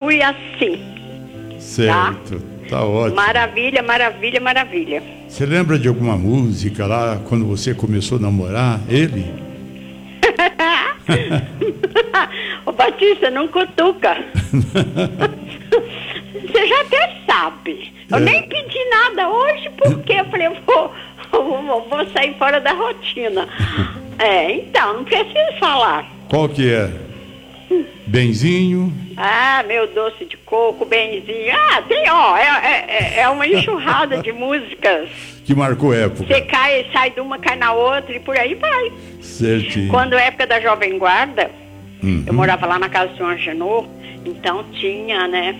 continue assim. Certo, tá ótimo. Maravilha, maravilha, maravilha. Você lembra de alguma música lá, quando você começou a namorar ele? Ô Batista, não cutuca. Você já até sabe. Eu nem pedi nada hoje, porque eu falei, vou sair fora da rotina. Então, não preciso falar. Qual que é? Benzinho? Ah, meu doce de coco, benzinho. Ah, tem, ó, é uma enxurrada de músicas. Que marcou época. Você cai, sai de uma, cai na outra e por aí vai. Certinho. Quando é época da Jovem Guarda, eu morava lá na casa do senhor Angenor, então tinha, né,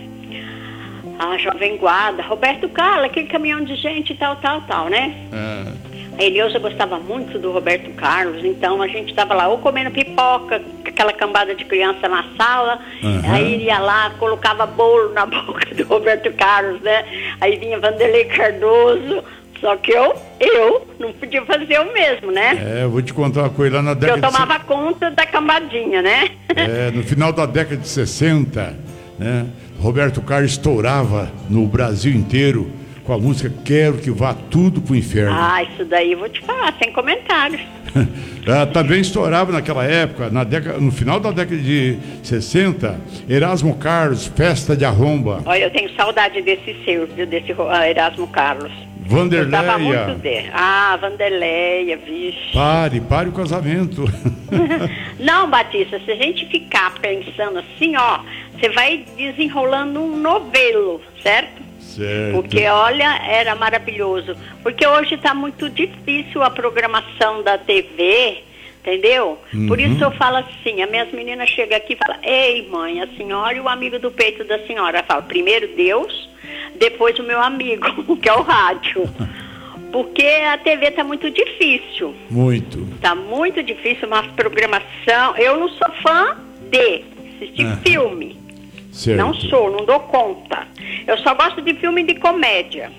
a Jovem Guarda, Roberto Carlos, aquele caminhão de gente e tal, né? A Eleusa gostava muito do Roberto Carlos, então a gente estava lá ou comendo pipoca, aquela cambada de criança na sala, aí ia lá, colocava bolo na boca do Roberto Carlos, né? Aí vinha Vanderlei Cardoso, só que eu não podia fazer o mesmo, né? Eu vou te contar uma coisa, lá na década eu tomava conta da cambadinha, né? No final da década de 60, né? Roberto Carlos estourava no Brasil inteiro com a música Quero que Vá Tudo Pro Inferno. Ah, isso daí eu vou te falar, sem comentários. Também estourava naquela época, no final da década de 60, Erasmo Carlos, Festa de Arromba. Olha, eu tenho saudade desse seu, viu, desse Erasmo Carlos. Vanderleia. Eu gostava muito dele. Ah, Vanderleia, vixe. Pare o casamento. Não, Batista, se a gente ficar pensando assim, ó, você vai desenrolando um novelo, certo? Certo. Porque, olha, era maravilhoso. Porque hoje está muito difícil a programação da TV, entendeu? Por isso eu falo assim, as minhas meninas chegam aqui e falam, ei, mãe, a senhora e o amigo do peito da senhora. Eu falo, primeiro Deus, depois o meu amigo, que é o rádio. Porque a TV está muito difícil. Muito. Está muito difícil, uma programação. Eu não sou fã de assistir filme. Certo. Não dou conta. Eu só gosto de filme de comédia.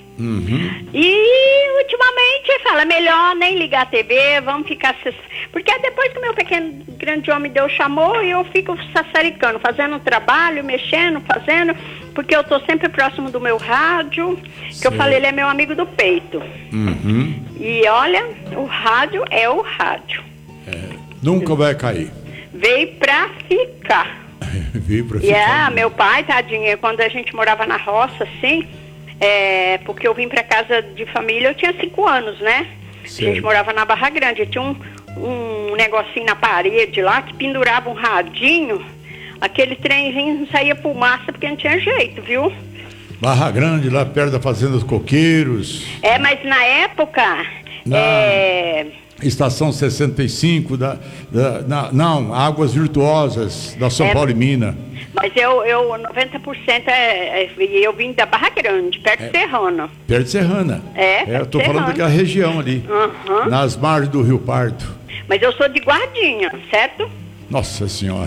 E ultimamente fala, melhor nem ligar a TV, vamos ficar... Porque depois que o meu pequeno grande homem Deus chamou, eu fico sassaricando, fazendo trabalho, mexendo, fazendo, porque eu tô sempre próximo do meu rádio, que eu falei, ele é meu amigo do peito. E olha, o rádio é o rádio. Nunca vai cair. Veio pra ficar. Veio pra ficar. Meu pai, tadinho, quando a gente morava na roça, assim, porque eu vim pra casa de família, eu tinha 5 anos, né? Certo. A gente morava na Barra Grande, tinha um negocinho na parede lá, que pendurava um radinho, aquele trenzinho não saía fumaça, porque não tinha jeito, viu? Barra Grande, lá perto da Fazenda dos Coqueiros. Mas na época... Estação 65, não, Águas Virtuosas, da São Paulo e Minas. Mas eu 90% eu vim da Barra Grande, perto de Serrana. Perto de Serrana. Eu tô falando daquela região ali, nas margens do Rio Pardo. Mas eu sou de Guardinha, certo? Nossa Senhora.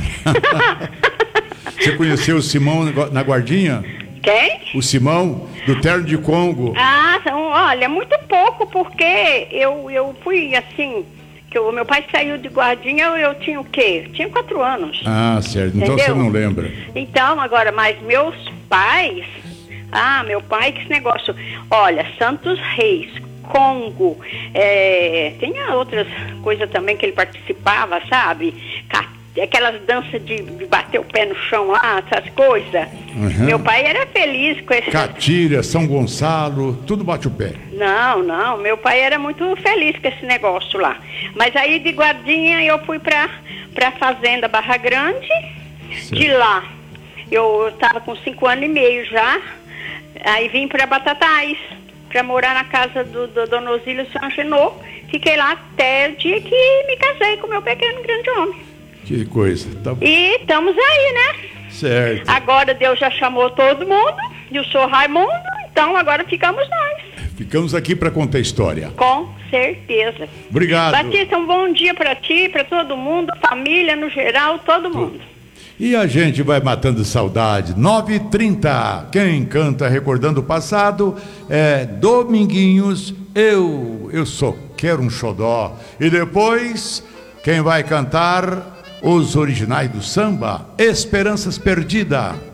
Você conheceu o Simão na Guardinha? Quem? O Simão, do Terno de Congo. Olha, muito pouco, porque eu fui assim, que o meu pai saiu de Guardinha, eu tinha o quê? Tinha 4 anos. Certo, então você não lembra. Então, agora, mas meus pais, meu pai, que esse negócio, olha, Santos Reis, Congo, tinha outras coisas também que ele participava, sabe? Aquelas danças de bater o pé no chão lá, essas coisas. Meu pai era feliz com esse... Catira, São Gonçalo, tudo bate o pé. Não, meu pai era muito feliz com esse negócio lá. Mas aí de Guardinha eu fui pra Fazenda Barra Grande. Certo. De lá, eu estava com 5 anos e meio já. Aí vim pra Batatais, pra morar na casa do Dona Osília Sangenô. Fiquei lá até o dia que me casei com o meu pequeno grande homem. Que coisa. Tá... E estamos aí, né? Certo. Agora Deus já chamou todo mundo, e eu sou Raimundo, então agora ficamos nós. Ficamos aqui para contar a história. Com certeza. Obrigado. Batista, um bom dia para ti, para todo mundo, família no geral, todo mundo. E a gente vai matando saudade. 9h30. Quem canta recordando o passado é Dominguinhos, eu só quero um xodó. E depois, quem vai cantar... Os originais do samba, Esperanças Perdidas.